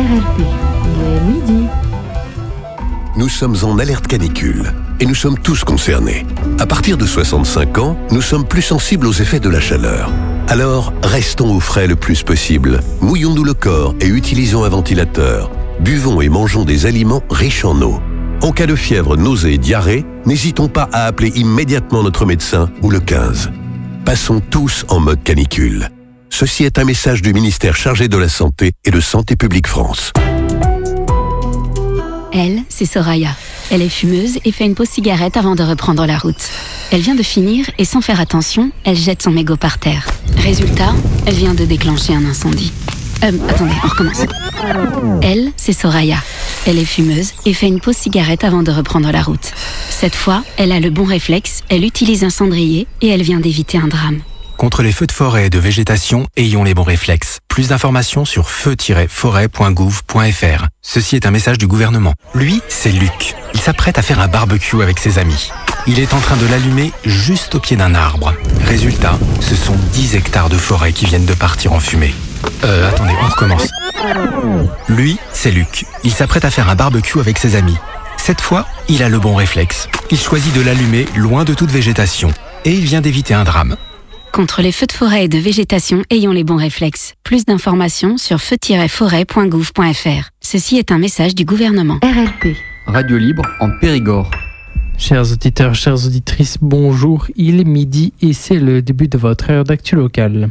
RLP, il est midi. Nous sommes en alerte canicule et nous sommes tous concernés. À partir de 65 ans, nous sommes plus sensibles aux effets de la chaleur. Alors, restons au frais le plus possible. Mouillons-nous le corps et utilisons un ventilateur. Buvons et mangeons des aliments riches en eau. En cas de fièvre, nausée et diarrhée, n'hésitons pas à appeler immédiatement notre médecin ou le 15. Passons tous en mode canicule. Ceci est un message du ministère chargé de la Santé et de Santé publique France. Elle, c'est Soraya. Elle est fumeuse et fait une pause cigarette avant de reprendre la route. Elle vient de finir et sans faire attention, elle jette son mégot par terre. Résultat, elle vient de déclencher un incendie. Attendez, on recommence. Elle, c'est Soraya. Elle est fumeuse et fait une pause cigarette avant de reprendre la route. Cette fois, elle a le bon réflexe, elle utilise un cendrier et elle vient d'éviter un drame. Contre les feux de forêt et de végétation, ayons les bons réflexes. Plus d'informations sur feu-forêt.gouv.fr. Ceci est un message du gouvernement. Lui, c'est Luc. Il s'apprête à faire un barbecue avec ses amis. Il est en train de l'allumer juste au pied d'un arbre. Résultat, ce sont 10 hectares de forêt qui viennent de partir en fumée. Attendez, on recommence. Lui, c'est Luc. Il s'apprête à faire un barbecue avec ses amis. Cette fois, il a le bon réflexe. Il choisit de l'allumer loin de toute végétation. Et il vient d'éviter un drame. Contre les feux de forêt et de végétation, ayons les bons réflexes. Plus d'informations sur feu-forêt.gouv.fr. Ceci est un message du gouvernement. RLP. Radio libre en Périgord. Chers auditeurs, chères auditrices, bonjour. Il est midi et c'est le début de votre heure d'actu locale.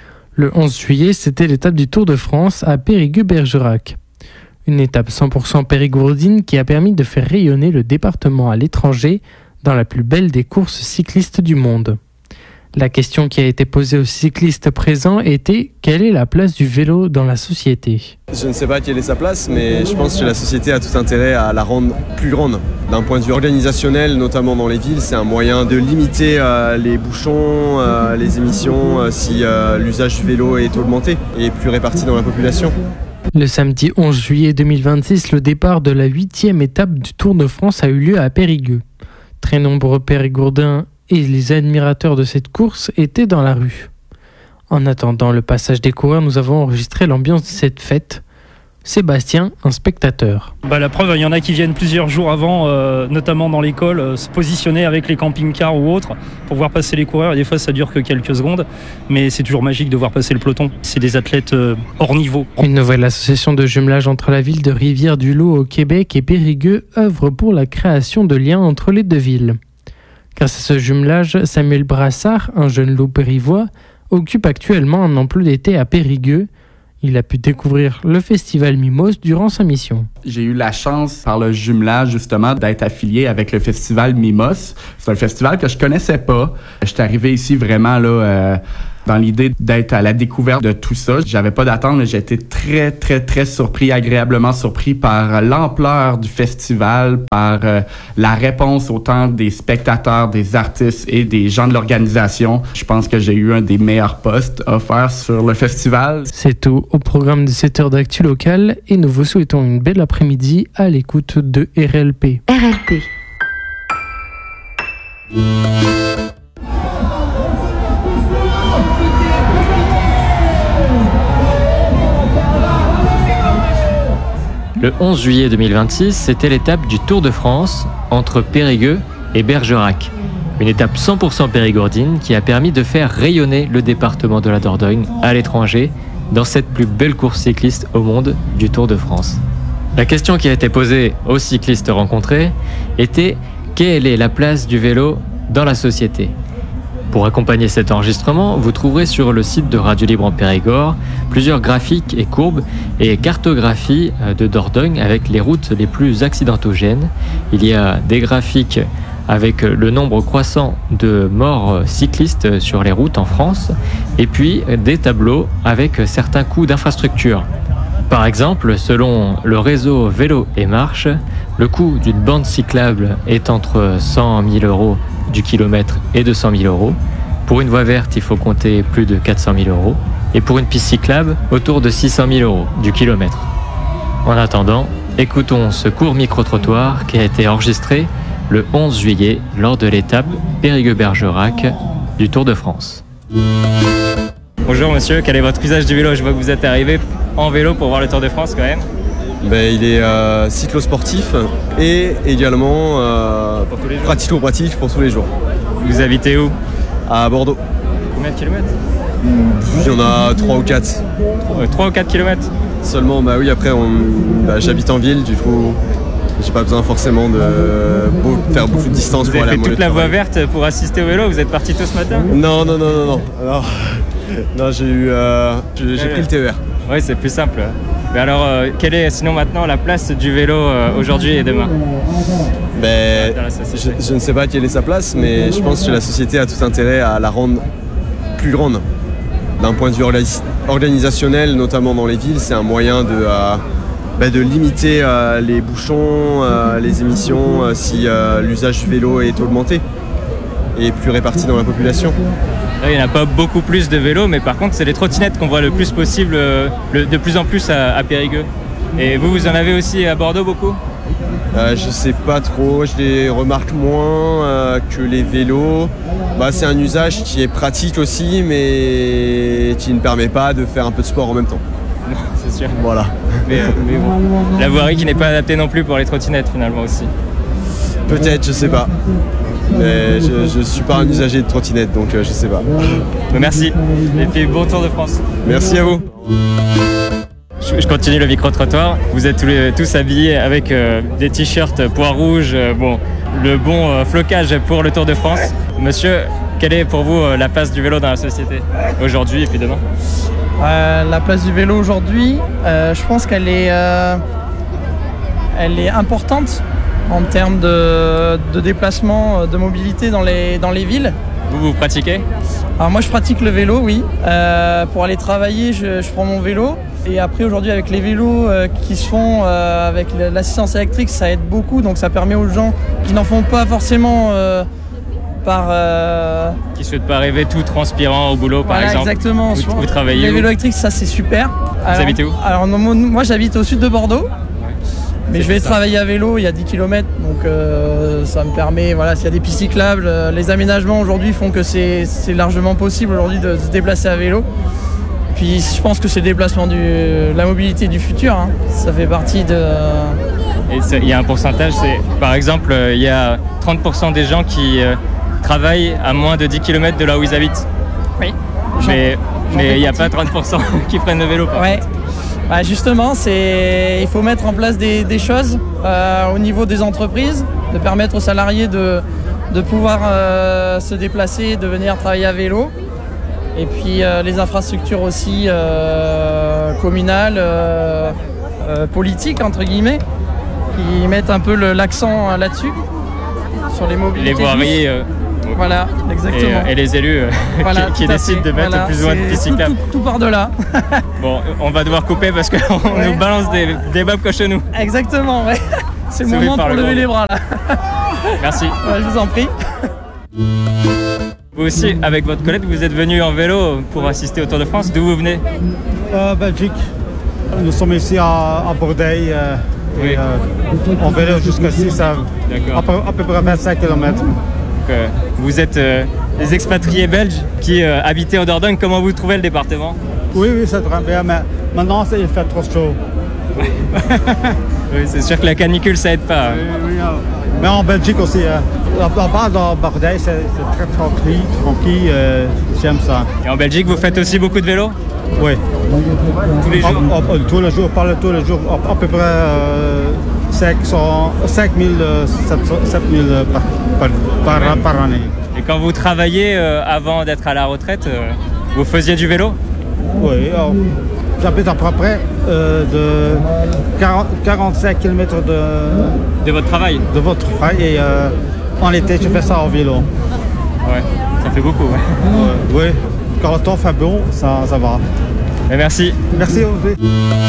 Le 11 juillet, c'était l'étape du Tour de France à Périgueux-Bergerac. Une étape 100% périgourdine qui a permis de faire rayonner le département à l'étranger dans la plus belle des courses cyclistes du monde. La question qui a été posée aux cyclistes présents était « Quelle est la place du vélo dans la société ?» Je ne sais pas quelle est sa place, mais je pense que la société a tout intérêt à la rendre plus grande. D'un point de vue organisationnel, notamment dans les villes, c'est un moyen de limiter les bouchons, les émissions, si l'usage du vélo est augmenté et plus réparti dans la population. Le samedi 11 juillet 2026, le départ de la 8e étape du Tour de France a eu lieu à Périgueux. Très nombreux périgourdins et les admirateurs de cette course étaient dans la rue. En attendant le passage des coureurs, nous avons enregistré l'ambiance de cette fête. Sébastien, un spectateur. La preuve, il y en a qui viennent plusieurs jours avant, notamment dans l'école, se positionner avec les camping-cars ou autres pour voir passer les coureurs. Et des fois, ça dure que quelques secondes, mais c'est toujours magique de voir passer le peloton. C'est des athlètes hors niveau. Une nouvelle association de jumelage entre la ville de Rivière-du-Loup au Québec et Périgueux œuvre pour la création de liens entre les deux villes. Grâce à ce jumelage, Samuel Brassard, un jeune loup périvois, occupe actuellement un emploi d'été à Périgueux. Il a pu découvrir le festival Mimos durant sa mission. J'ai eu la chance, par le jumelage, justement, d'être affilié avec le festival Mimos. C'est un festival que je connaissais pas. J'étais arrivé ici vraiment dans l'idée d'être à la découverte de tout ça. J'avais pas d'attente, mais j'ai été très, très, très surpris, agréablement surpris par l'ampleur du festival, par la réponse autant des spectateurs, des artistes et des gens de l'organisation. Je pense que j'ai eu un des meilleurs postes offerts sur le festival. C'est tout au programme de cette heure d'actu locale et nous vous souhaitons une belle après-midi à l'écoute de RLP. RLP. Le 11 juillet 2026, c'était l'étape du Tour de France entre Périgueux et Bergerac. Une étape 100% périgourdine qui a permis de faire rayonner le département de la Dordogne à l'étranger dans cette plus belle course cycliste au monde du Tour de France. La question qui a été posée aux cyclistes rencontrés était « Quelle est la place du vélo dans la société ?» Pour accompagner cet enregistrement, vous trouverez sur le site de Radio Libre en Périgord plusieurs graphiques et courbes et cartographies de Dordogne avec les routes les plus accidentogènes. Il y a des graphiques avec le nombre croissant de morts cyclistes sur les routes en France et puis des tableaux avec certains coûts d'infrastructure. Par exemple, selon le réseau Vélo et Marche, le coût d'une bande cyclable est entre 100 000 € du kilomètre et 200 000 €. Pour une voie verte, il faut compter plus de 400 000 €. Et pour une piste cyclable, autour de 600 000 € du kilomètre. En attendant, écoutons ce court micro-trottoir qui a été enregistré le 11 juillet lors de l'étape Périgueux-Bergerac du Tour de France. Bonjour monsieur, quel est votre usage du vélo? Je vois que vous êtes arrivé en vélo pour voir le Tour de France quand même. Il est cyclosportif et également pratico-pratique pour tous les jours. Vous habitez où? À Bordeaux. Combien de kilomètres? Il y en a 3 ou 4. 3 ou 4 kilomètres? Seulement, oui, après, j'habite en ville, du coup, j'ai pas besoin forcément de faire beaucoup de distance vous pour aller à mon lieu de travail. Vous avez fait toute la voie verte pour assister au vélo? Vous êtes parti tôt ce matin? Non. Non, j'ai pris le TER. Oui, c'est plus simple. Mais alors, quelle est sinon maintenant la place du vélo aujourd'hui et demain? Je ne sais pas quelle est sa place, mais je pense que la société a tout intérêt à la rendre plus grande. D'un point de vue organisationnel, notamment dans les villes, c'est un moyen de limiter les bouchons, les émissions, si l'usage du vélo est augmenté et plus réparti dans la population. Là, il n'y en a pas beaucoup plus de vélos, mais par contre, c'est les trottinettes qu'on voit le plus possible, de plus en plus à Périgueux. Et vous en avez aussi à Bordeaux beaucoup? Je sais pas trop, je les remarque moins que les vélos. C'est un usage qui est pratique aussi, mais qui ne permet pas de faire un peu de sport en même temps. Non, c'est sûr. Voilà. Mais bon, la voirie qui n'est pas adaptée non plus pour les trottinettes finalement aussi. Peut-être, je sais pas. Mais je suis pas un usager de trottinette, donc je sais pas. Merci. Et puis bon Tour de France. Merci à vous. Je continue le micro-trottoir. Vous êtes tous habillés avec des t-shirts pois rouges, le bon flocage pour le Tour de France. Monsieur, quelle est pour vous la place du vélo dans la société aujourd'hui et puis demain? La place du vélo aujourd'hui, je pense qu'elle est importante en termes de déplacement, de mobilité dans les villes. Vous pratiquez? Alors moi je pratique le vélo, oui. Pour aller travailler, je prends mon vélo. Et après aujourd'hui avec les vélos qui se font avec l'assistance électrique, ça aide beaucoup. Donc ça permet aux gens qui n'en font pas forcément qui ne souhaitent pas arriver tout transpirant au boulot par exemple. Exactement. Vous travaillez les où? vélos électriques, ça c'est super. Vous habitez où? Alors moi j'habite au sud de Bordeaux. Mais je vais travailler à vélo, il y a 10 km, donc ça me permet, s'il y a des pistes cyclables, les aménagements aujourd'hui font que c'est largement possible aujourd'hui de se déplacer à vélo. Puis je pense que c'est le déplacement de la mobilité du futur, hein. Ça fait partie de... Et il y a un pourcentage, par exemple, il y a 30% des gens qui travaillent à moins de 10 km de là où ils habitent. Oui. Mais il n'y a pas 30% qui prennent le vélo. Justement, il faut mettre en place des choses au niveau des entreprises, de permettre aux salariés de pouvoir se déplacer, de venir travailler à vélo. Et puis les infrastructures aussi communales, politiques entre guillemets, qui mettent un peu l'accent là-dessus, sur les mobilités. Les voiries. Voilà, exactement. Et les élus qui décident de mettre plus ou moins de pistes cyclables. Tout par delà. Bon, on va devoir couper parce qu'on nous balance des bobs cochenous. Exactement, ouais. C'est le moment pour lever les bras là. Merci. Je vous en prie. Vous aussi, avec votre collègue, vous êtes venu en vélo pour assister au Tour de France. D'où vous venez? Belgique. Nous sommes ici à Bordeaux. En vélo jusqu'ici, ça à peu près 25 km. Vous êtes des expatriés belges qui habitaient en Dordogne. Comment vous trouvez le département? Oui, c'est très bien, mais maintenant il fait trop chaud. Oui, c'est sûr que la canicule, ça aide pas. Oui, mais en Belgique aussi, là-bas dans Bordeaux, c'est très tranquille, j'aime ça. Et en Belgique, vous faites aussi beaucoup de vélo? Oui. Tous les jours? Tous les jours, à peu près 5000, 7000 par année. Et quand vous travaillez avant d'être à la retraite, vous faisiez du vélo? Oui, j'habite à peu près de 45 km de votre travail? De votre travail et en été, je fais ça en vélo. Ouais, ça fait beaucoup. Oui, quand le temps fait bon, ça va. Mais merci. Merci.